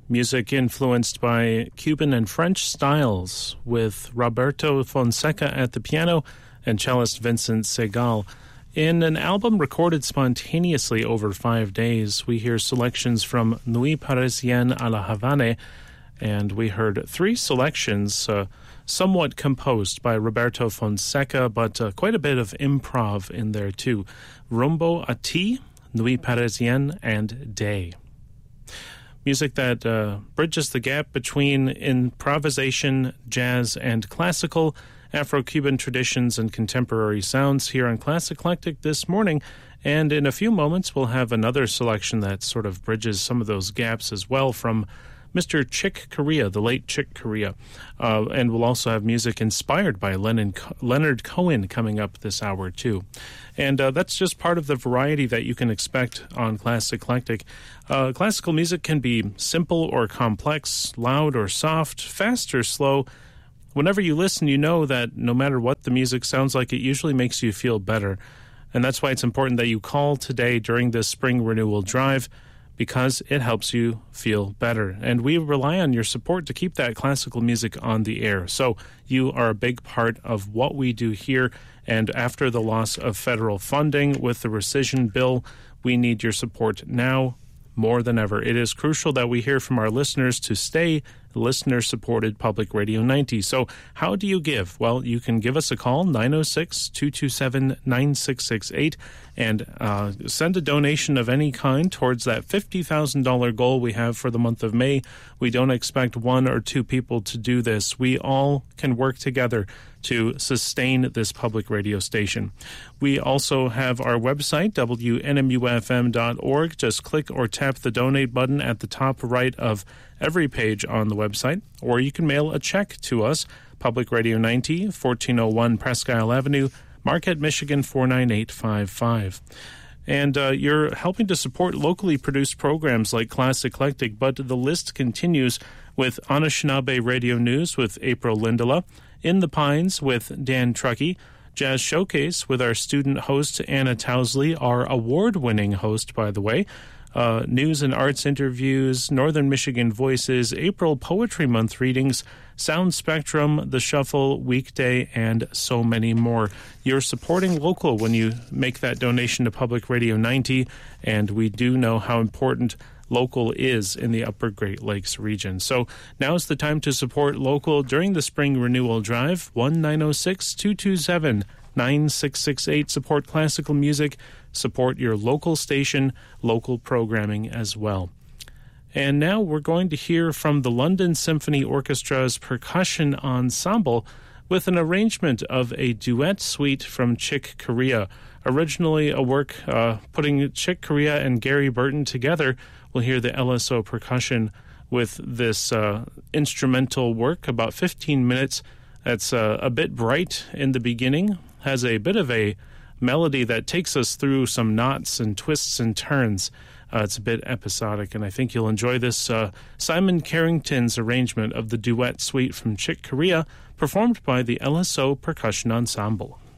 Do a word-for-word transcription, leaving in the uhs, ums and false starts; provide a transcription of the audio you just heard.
Music influenced by Cuban and French styles, with Roberto Fonseca at the piano and cellist Vincent Segal. In an album recorded spontaneously over five days, we hear selections from Nuit Parisienne à la Havane, and we heard three selections, uh, somewhat composed by Roberto Fonseca, but uh, quite a bit of improv in there too. Rumbo à Ti, Nuit Parisienne, and Day. Music that uh, bridges the gap between improvisation, jazz, and classical, Afro-Cuban traditions and contemporary sounds here on Classic Eclectic this morning. And in a few moments, we'll have another selection that sort of bridges some of those gaps as well from Mister Chick Corea, the late Chick Corea. Uh, and we'll also have music inspired by Leonard, Leonard Cohen coming up this hour, too. And uh, that's just part of the variety that you can expect on Classic Eclectic. Uh, classical music can be simple or complex, loud or soft, fast or slow. Whenever you listen, you know that no matter what the music sounds like, it usually makes you feel better. And that's why it's important that you call today during this spring renewal drive, because it helps you feel better. And we rely on your support to keep that classical music on the air. So you are a big part of what we do here. And after the loss of federal funding with the rescission bill, we need your support now more than ever. It is crucial that we hear from our listeners to stay listener-supported Public Radio ninety. So how do you give? Well, you can give us a call, nine oh six, two two seven, nine six six eight, and uh, send a donation of any kind towards that fifty thousand dollars goal we have for the month of May. We don't expect one or two people to do this. We all can work together to sustain this public radio station. We also have our website, W N M U F M dot org. Just click or tap the donate button at the top right of every page on the website, or you can mail a check to us, Public Radio ninety, fourteen oh one Presque Isle Avenue, Marquette, Michigan four nine eight five five. And uh, you're helping to support locally produced programs like Classic Eclectic, but the list continues with Anishinaabe Radio News with April Lindela, In the Pines with Dan Truckee, Jazz Showcase with our student host Anna Towsley, our award-winning host, by the way, Uh, news and arts interviews, Northern Michigan Voices, April Poetry Month readings, Sound Spectrum, The Shuffle, Weekday, and so many more. You're supporting local when you make that donation to Public Radio ninety, and we do know how important local is in the Upper Great Lakes region. So now's the time to support local during the Spring Renewal Drive, one nine oh six, two two seven, nine six six eight. Support classical music, support your local station, local programming as well. And now we're going to hear from the London Symphony Orchestra's percussion ensemble with an arrangement of a duet suite from Chick Corea. Originally a work uh, putting Chick Corea and Gary Burton together. We'll hear the L S O percussion with this uh, instrumental work, about fifteen minutes. That's uh, a bit bright in the beginning, has a bit of a melody that takes us through some knots and twists and turns. Uh, it's a bit episodic, and I think you'll enjoy this. Uh, Simon Carrington's arrangement of the duet suite from Chick Corea, performed by the L S O Percussion Ensemble.